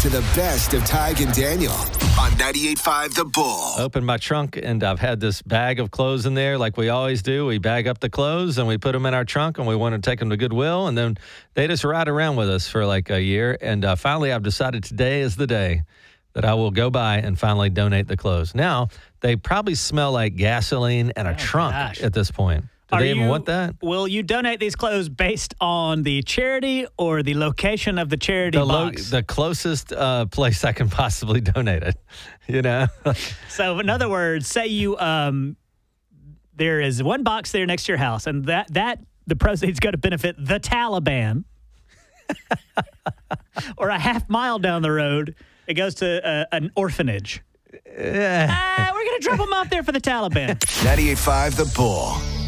to the best of Tig and Daniel on 98.5 The Bull. Opened my trunk, and I've had this bag of clothes in there like we always do. We bag up the clothes, and we put them in our trunk, and we want to take them to Goodwill, and then they just ride around with us for like a year. And finally, I've decided today is the day that I will go by and finally donate the clothes. Now, they probably smell like gasoline and a trunk at this point. Do they even want that? Will you donate these clothes based on the charity or the location of the charity box? The closest place I can possibly donate it, you know? So, in other words, say you there is one box there next to your house, and that the proceeds go to benefit the Taliban. Or a half mile down the road, it goes to an orphanage. We're going to drop them off there for the Taliban. 98.5 The Bull.